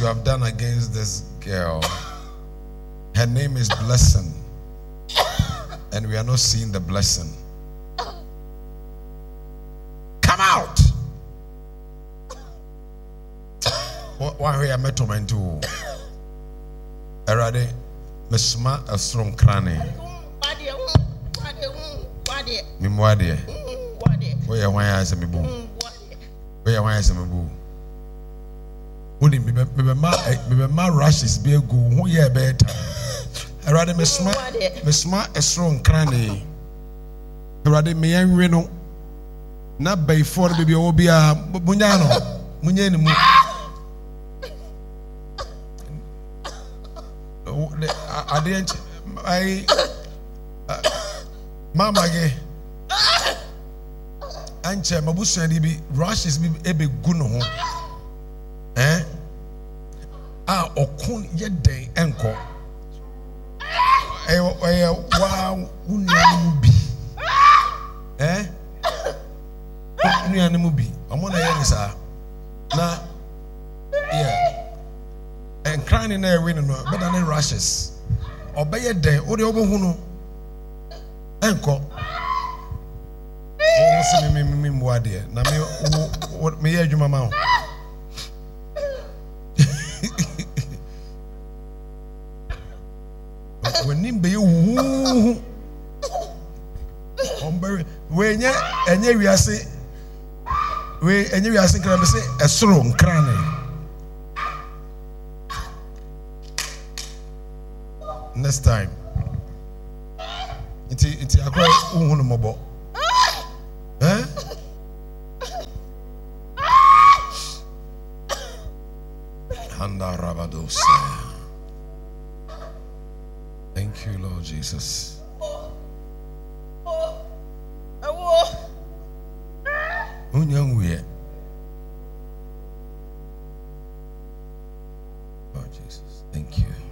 you have done against this girl. Her name is Blessing, and we are not seeing the blessing. Come out. Why are you tormenting? Erade, mesma a strong cranny. Mimwadi. Where why answer me boo? Where why answer me boo? Wouldn't be my rushes be a go, who ye better. Erade, mesma a strong cranny. Erade, me and Reno. Not by 4 baby obia Bunyano. Munyani. I didn't. Mama ge. Anche mabusu ndi bi rushes bi ebe gu no ho. Okun ye den enko. Wa unuanu bi. Unuanu bi. Omo na ye ni sa. Na yeah. And crying in there winning no better than rushes. Obey den o de obo hu no. Enko. O se me muade na me ye adwuma ma ho. When nim be hu. Ombe we enye wiase. We enye wiase kra me se esoro nkran. Next time. It's a cry mobo. Handa Rabados. Thank you, Lord Jesus. Lord Jesus, thank you.